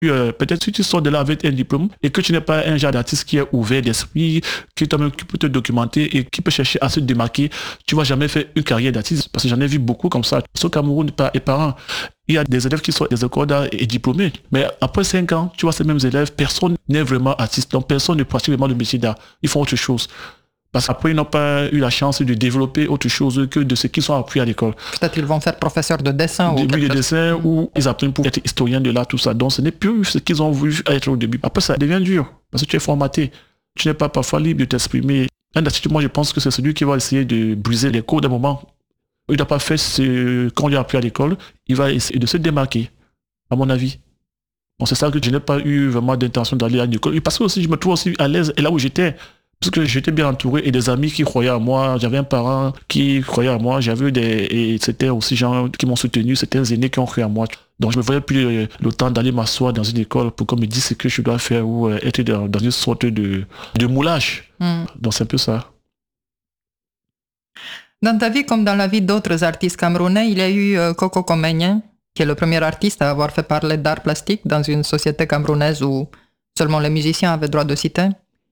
Peut-être si tu sors de là avec un diplôme et que tu n'es pas un genre d'artiste qui est ouvert d'esprit, qui peut te documenter et qui peut chercher à se démarquer, tu vas jamais faire une carrière d'artiste. Parce que j'en ai vu beaucoup comme ça. Au Cameroun et parents, il y a des élèves qui sont des écoles d'art et diplômés. Mais après 5 ans, tu vois ces mêmes élèves, personne n'est vraiment artiste. Donc personne ne pratique vraiment le métier d'art. Ils font autre chose. Parce qu'après, ils n'ont pas eu la chance de développer autre chose que de ce qu'ils ont appris à l'école. Peut-être qu'ils vont faire professeur de dessin. Ou de dessin, ou ils apprennent pour être historien de l'art, tout ça. Donc, ce n'est plus ce qu'ils ont voulu être au début. Après, ça devient dur, parce que tu es formaté. Tu n'es pas parfois libre de t'exprimer. Un artiste, moi, je pense que c'est celui qui va essayer de briser les codes d'un moment. Il n'a pas fait ce qu'on lui a appris à l'école. Il va essayer de se démarquer, à mon avis. Bon, c'est ça que je n'ai pas eu vraiment d'intention d'aller à l'école. Parce que aussi, je me trouve aussi à l'aise et là où j'étais. Parce que j'étais bien entouré et des amis qui croyaient à moi. J'avais un parent qui croyait à moi. Et c'était aussi gens qui m'ont soutenu. C'était des aînés qui ont cru à moi. Donc je me voyais plus le temps d'aller m'asseoir dans une école pour qu'on me dise ce que je dois faire ou être dans une sorte de moulage. Donc c'est un peu ça. Dans ta vie, comme dans la vie d'autres artistes camerounais, il y a eu Coco Comenye, qui est le premier artiste à avoir fait parler d'art plastique dans une société camerounaise où seulement les musiciens avaient droit de citer.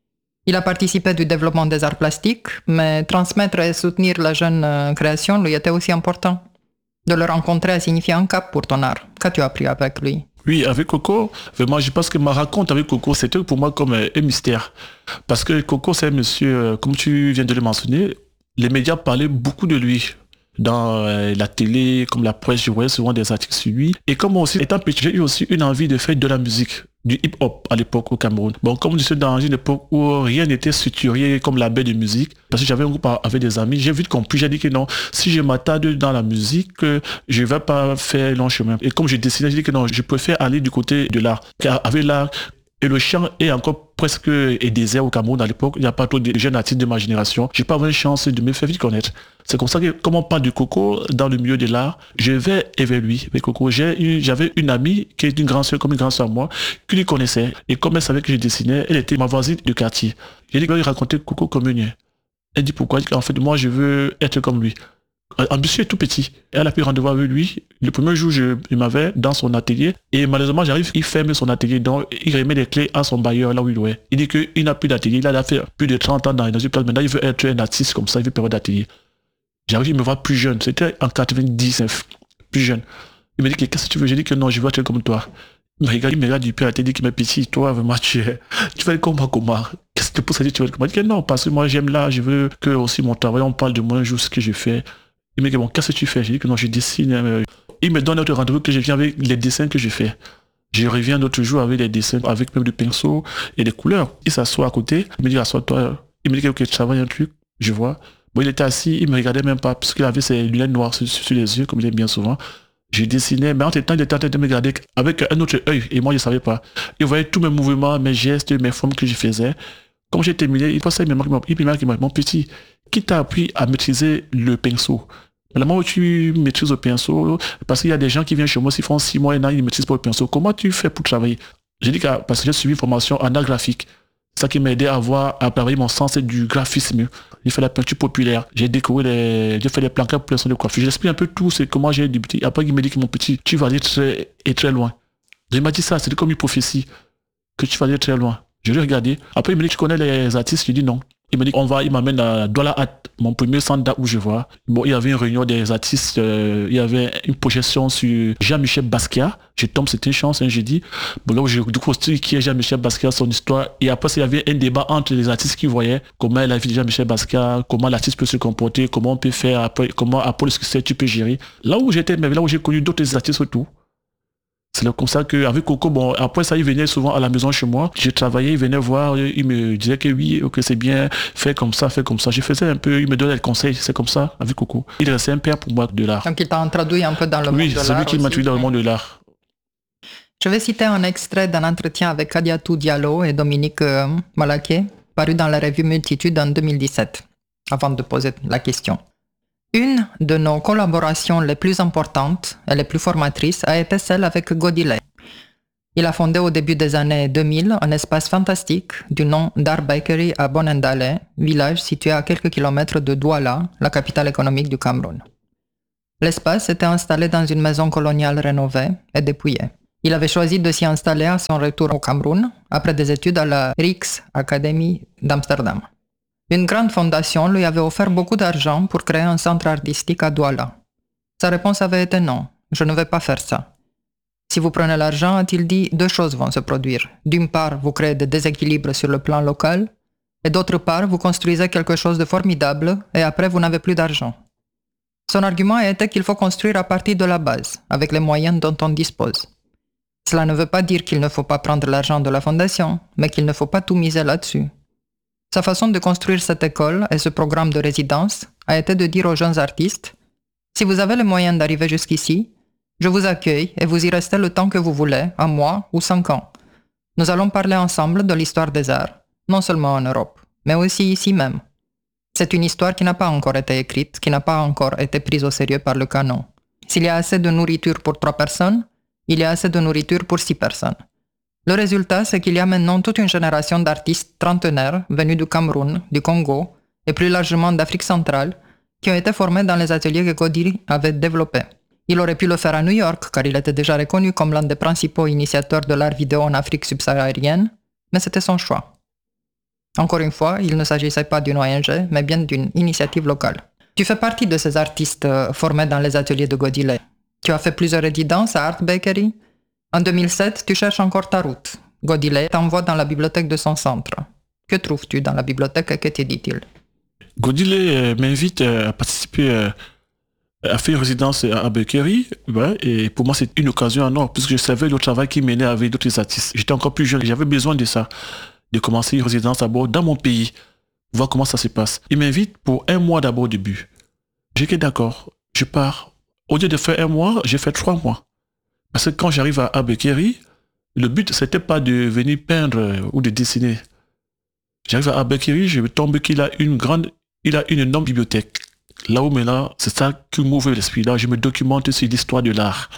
Il a participé du développement des arts plastiques, mais transmettre et soutenir la jeune création lui était aussi important. De le rencontrer a signifié un cap pour ton art. Qu'as-tu appris avec lui? Oui, avec Coco, vraiment, je pense que ma rencontre avec Coco, c'était pour moi comme un mystère. Parce que Coco, c'est un monsieur, comme tu viens de le mentionner, les médias parlaient beaucoup de lui. Dans la télé, comme la presse, je voyais souvent des articles sur lui. Et comme moi aussi, étant petit, j'ai eu aussi une envie de faire de la musique, du hip-hop à l'époque au Cameroun. Bon, comme je suis dans une époque où rien n'était structuré comme la baie de musique, parce que j'avais un groupe avec des amis, j'ai vite compris, j'ai dit que non, si je m'attarde dans la musique, je ne vais pas faire long chemin. Et comme je dessinais, j'ai dit que non, je préfère aller du côté de l'art. Car avec l'art, et le chant est encore presque désert au Cameroun à l'époque. Il n'y a pas trop de jeunes artistes de ma génération. J'ai pas vraiment une chance de me faire vite connaître. C'est comme ça que, comme on parle de Coco dans le milieu de l'art, je vais vers lui. Avec Coco, j'avais une amie qui est une grande soeur, comme une grande soeur à moi, qui lui connaissait. Et comme elle savait que je dessinais, elle était ma voisine de quartier. J'ai dit que lui raconter Coco comme une. Elle dit pourquoi? Elle dit qu'en fait, moi, je veux être comme lui. Ambitieux tout petit. Elle a pris rendez-vous avec lui. Le premier jour, je m'avais dans son atelier. Et malheureusement, j'arrive, il ferme son atelier. Donc, il remet les clés à son bailleur là où il est. Il dit qu'il n'a plus d'atelier. Il a fait plus de 30 ans dans une place. Maintenant, il veut être un artiste comme ça. Il veut perdre d'atelier. J'arrive, il me voit plus jeune. C'était en 99. Plus jeune. Il me dit, qu'est-ce que tu veux? J'ai dit que non, je veux être comme toi. Il me regarde du père, il dit qu'il m'est petit. Toi, vraiment, tu vas être comment? Qu'est-ce que pour ça, tu vas être comment? Il dit que non, parce que moi, j'aime là. Je veux que aussi mon travail, on parle de moi un jour, ce que je fais. Il me dit, bon, qu'est-ce que tu fais? J'ai dit que non, je dessine. Il me donne un autre rendez-vous que je viens avec les dessins que je fais. Je reviens l'autre jour avec les dessins, avec même du pinceau et des couleurs. Il s'assoit à côté. Il me dit, assois-toi. Il me dit que tu travailles un truc. Je vois. Bon, il était assis. Il me regardait même pas parce qu'il avait ses lunettes noires sur les yeux, comme il est bien souvent. Je dessinais, mais en temps, il était en train de me regarder avec un autre œil. Et moi, je ne savais pas. Il voyait tous mes mouvements, mes gestes, mes formes que je faisais. Quand j'ai terminé, il pensait, il me marque, mon petit, qui t'a appris à maîtriser le pinceau? Le moment où tu maîtrises le pinceau, parce qu'il y a des gens qui viennent chez moi, s'ils font 6 mois, et ils ne maîtrisent pas le pinceau. Comment tu fais pour travailler? J'ai dit que parce que j'ai suivi une formation en art graphique. C'est ça qui m'a aidé à travailler mon sens du graphisme. J'ai fait la peinture populaire. J'ai décoré j'ai fait les planquettes pour les de coiffure. J'explique un peu tout, c'est comment j'ai débuté. Après, il m'a dit que mon petit, tu vas aller très loin. Il m'a dit ça, c'était comme une prophétie, que tu vas aller très loin. Je l'ai regardé. Après, il m'a dit, tu connais les artistes? Je lui ai dit non. Il m'a dit, il m'amène à Douala Hat, mon premier centre d'art où je vois. Bon, il y avait une réunion des artistes, il y avait une projection sur Jean-Michel Basquiat. Je tombe, c'était une chance, j'ai dit. Bon, là où j'ai découvert qui est Jean-Michel Basquiat, son histoire. Et après, il y avait un débat entre les artistes qui voyaient comment la vie de Jean-Michel Basquiat, comment l'artiste peut se comporter, comment on peut faire, après, comment après le succès tu peux gérer. Là où j'étais, mais là où j'ai connu d'autres artistes autour. C'est comme ça qu'avec Coco, bon, après ça, il venait souvent à la maison chez moi. Je travaillais, il venait voir, il me disait que oui, ok, c'est bien, fais comme ça, fais comme ça. Je faisais un peu, il me donnait des conseils, c'est comme ça, avec Coco. Il restait un père pour moi de l'art. Donc il t'a introduit un peu dans le monde de l'art. Oui, c'est lui qui m'a introduit dans le monde de l'art. Je vais citer un extrait d'un entretien avec Kadiatou Diallo et Dominique Malaké, paru dans la revue Multitude en 2017, avant de poser la question. Une de nos collaborations les plus importantes et les plus formatrices a été celle avec Godilé. Il a fondé au début des années 2000 un espace fantastique du nom d'Art Bakery à Bonendale, village situé à quelques kilomètres de Douala, la capitale économique du Cameroun. L'espace était installé dans une maison coloniale rénovée et dépouillée. Il avait choisi de s'y installer à son retour au Cameroun, après des études à la Rijksacademie d'Amsterdam. Une grande fondation lui avait offert beaucoup d'argent pour créer un centre artistique à Douala. Sa réponse avait été non, je ne vais pas faire ça. Si vous prenez l'argent, a-t-il dit, deux choses vont se produire. D'une part, vous créez des déséquilibres sur le plan local, et d'autre part, vous construisez quelque chose de formidable, et après, vous n'avez plus d'argent. Son argument était qu'il faut construire à partir de la base, avec les moyens dont on dispose. Cela ne veut pas dire qu'il ne faut pas prendre l'argent de la fondation, mais qu'il ne faut pas tout miser là-dessus. Sa façon de construire cette école et ce programme de résidence a été de dire aux jeunes artistes « Si vous avez les moyens d'arriver jusqu'ici, je vous accueille et vous y restez le temps que vous voulez, un mois ou 5 ans. Nous allons parler ensemble de l'histoire des arts, non seulement en Europe, mais aussi ici même. C'est une histoire qui n'a pas encore été écrite, qui n'a pas encore été prise au sérieux par le canon. S'il y a assez de nourriture pour 3 personnes, il y a assez de nourriture pour 6 personnes. Le résultat, c'est qu'il y a maintenant toute une génération d'artistes trentenaires venus du Cameroun, du Congo et plus largement d'Afrique centrale qui ont été formés dans les ateliers que Godili avait développés. Il aurait pu le faire à New York car il était déjà reconnu comme l'un des principaux initiateurs de l'art vidéo en Afrique subsaharienne, mais c'était son choix. Encore une fois, il ne s'agissait pas d'une ONG, mais bien d'une initiative locale. Tu fais partie de ces artistes formés dans les ateliers de Godile. Tu as fait plusieurs résidences à Art Bakery. En 2007, tu cherches encore ta route. Godile t'envoie dans la bibliothèque de son centre. Que trouves-tu dans la bibliothèque et que te dit-il? Godile m'invite à participer à faire une résidence à Bakery, ouais, et pour moi c'est une occasion en or, puisque je savais le travail qui menait avec d'autres artistes. J'étais encore plus jeune, j'avais besoin de ça, de commencer une résidence d'abord dans mon pays, voir comment ça se passe. Il m'invite pour 1 mois d'abord au début. J'ai dit d'accord, je pars. Au lieu de faire 1 mois, j'ai fait 3 mois. Parce que quand j'arrive à Bakery, le but c'était pas de venir peindre ou de dessiner. J'arrive à Bakery, je tombe qu'il a une énorme bibliothèque. Là où maintenant, c'est ça qui m'ouvre l'esprit. Là, je me documente sur l'histoire de l'art.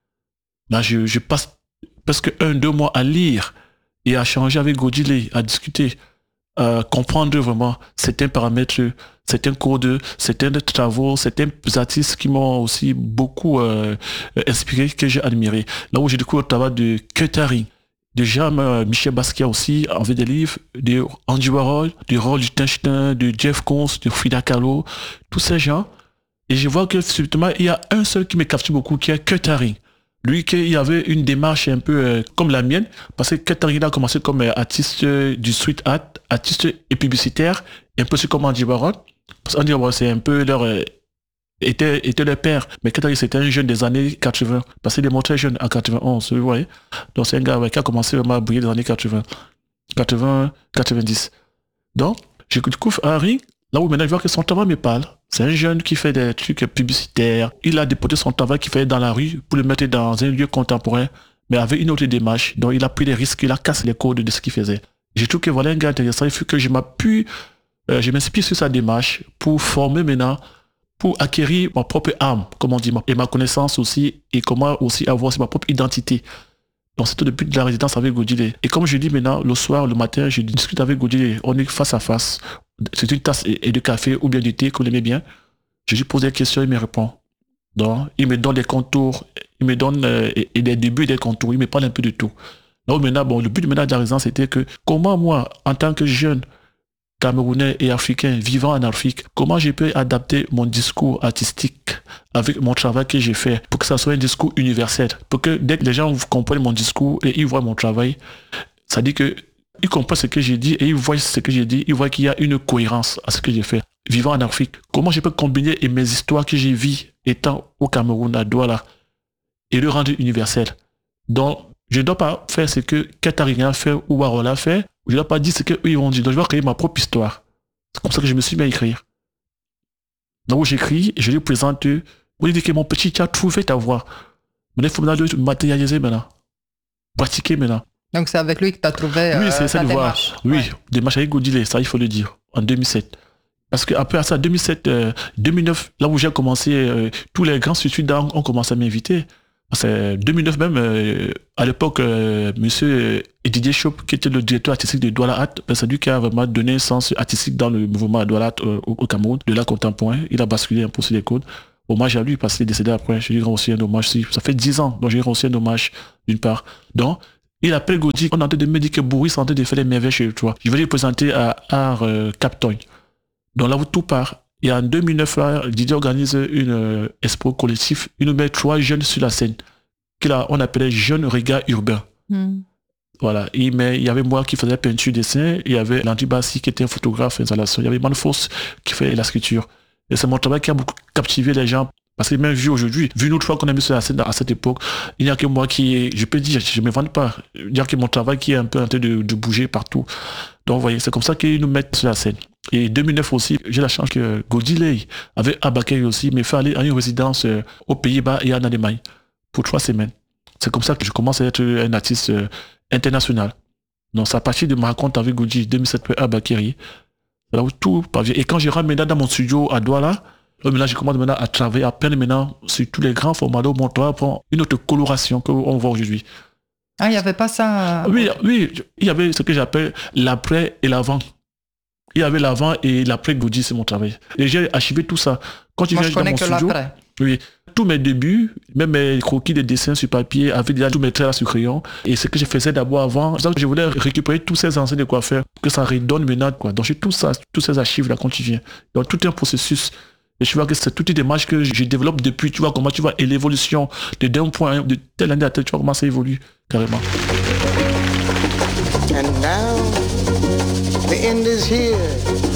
Là, je passe presque 1-2 mois à lire et à changer avec Godile, à discuter, à comprendre vraiment certains paramètres, certains codes, certains travaux, certains artistes qui m'ont aussi beaucoup inspiré, que j'ai admiré. Là où j'ai découvert le travail de Kettering, de Jean-Michel Basquiat aussi, avec des livres, de Andy Warhol, de Roy Lichtenstein, de Jeff Koons, de Frida Kahlo, tous ces gens. Et je vois que subitement, il y a un seul qui me capture beaucoup, qui est Kettering. Lui, il avait une démarche un peu comme la mienne, parce que Kettering a commencé comme artiste du street art, artiste et publicitaire, un peu comme Andy Warhol. Parce qu'Andy Warhol, c'est un peu était leur père, mais Kettering c'était un jeune des années 80, parce qu'il est montré jeune en 91, vous voyez. Donc c'est un gars qui a commencé vraiment à briller dans les années 90. Donc, je découvre Henry, là où maintenant je vois que son travail me parle. C'est un jeune qui fait des trucs publicitaires, il a déporté son travail qu'il fait dans la rue pour le mettre dans un lieu contemporain, mais avec une autre démarche. Donc il a pris des risques, il a cassé les codes de ce qu'il faisait. Je trouve que voilà un gars intéressant, il faut que je m'inspire sur sa démarche pour former maintenant, pour acquérir ma propre âme, comme on dit, et ma connaissance aussi, et comment aussi avoir ma propre identité. Donc c'était le but de la résidence avec Godile. Et comme je dis maintenant, le soir, le matin, je discute avec Godile, on est face à face. C'est une tasse et de café ou bien du thé qu'on aimait bien. Je lui pose des questions, il me répond. Donc il me donne des contours, il me donne des débuts et des contours, il me parle un peu de tout. Donc maintenant, le but de la résidence c'était que comment moi, en tant que jeune, Camerounais et Africain vivant en Afrique, comment je peux adapter mon discours artistique avec mon travail que j'ai fait pour que ça soit un discours universel, pour que dès que les gens comprennent mon discours et ils voient mon travail, ça dit que ils comprennent ce que j'ai dit et ils voient ce que j'ai dit, ils voient qu'il y a une cohérence à ce que j'ai fait. Vivant en Afrique, comment je peux combiner mes histoires que j'ai vues étant au Cameroun, à Douala, et le rendre universel. Donc, je ne dois pas faire ce que Kettering a fait ou Warhol a fait. Je ne dois pas dire ce qu'eux ils vont dire. Donc je dois créer ma propre histoire. C'est comme ça que je me suis mis à écrire. Donc j'écris et je lui présente. Vous lui dites que mon petit, tu as trouvé ta voix. Maintenant, il faut maintenant le matérialiser maintenant. Pratiquer maintenant. Donc c'est avec lui que tu as trouvé oui, c'est ta démarche. Oui, ouais. Démarche avec Godile, ça il faut le dire, en 2007. Parce qu'après ça, 2009, là où j'ai commencé, tous les grands étudiants ont commencé à m'inviter. C'est 2009 même, à l'époque, monsieur Didier Chop, qui était le directeur artistique de Douala Art, c'est lui qui a vraiment donné un sens artistique dans le mouvement Douala Art au Cameroun, de l'art contemporain. Il a basculé un peu sur les codes. hommage à lui parce qu'il est décédé après. Je lui rends aussi un hommage. Ça fait 10 ans, donc je lui rends aussi un hommage d'une part. Donc, il appelle Gaudi. On est en train de me dire que Boris est en train de faire des merveilles chez toi. Je vais lui présenter à Art Captogne. Donc là où tout part. Et en 2009, là, Didier organise une expo collectif. Il nous met 3 jeunes sur la scène. On appelait Jeunes Regards Urbains. Voilà. Il y avait moi qui faisais peinture, dessin. Il y avait Landy Bassi qui était un photographe, installation. Il y avait Manfos qui fait la scripture. Et c'est mon travail qui a beaucoup captivé les gens. Parce que même vu aujourd'hui, vu nous trois qu'on a mis sur la scène à cette époque, il n'y a que moi qui, je peux dire, je ne me vante pas, dire que mon travail qui est un peu en train de bouger partout. Donc vous voyez, c'est comme ça qu'ils nous mettent sur la scène. Et 2009 aussi, j'ai la chance que Gaudi Ley avec Abakari aussi me fait aller à une résidence aux Pays-Bas et en Allemagne pour 3 semaines. C'est comme ça que je commence à être un artiste international. Donc c'est à partir de ma rencontre avec Gaudi 2007 avec Abakari, c'est là où tout parvient. Et quand je rentre maintenant dans mon studio à Douala, maintenant, je commence maintenant à travailler à peine maintenant sur tous les grands formats où mon travail prend une autre coloration qu'on voit aujourd'hui. Ah, il n'y avait pas ça. Oui, il y avait ce que j'appelle l'après et l'avant. Il y avait l'avant et l'après Gaudi, c'est mon travail. Et j'ai archivé tout ça. Quand tu Moi, viens je connais dans mon que studio, l'après. oui, tous mes débuts, même mes croquis de dessin sur papier, avec déjà tous mes traits sur crayon. Et ce que je faisais d'abord avant, je voulais récupérer tous ces enseignes de quoi faire, que ça redonne maintenant, quoi. Donc j'ai tout ça, tous ces archives là quand tu viens. Donc tout est un processus. Et tu vois que c'est toute une démarche que je développe depuis, tu vois comment tu vois, et l'évolution d'un point, de telle année à telle, tu vois comment ça évolue, carrément. And now, the end is here.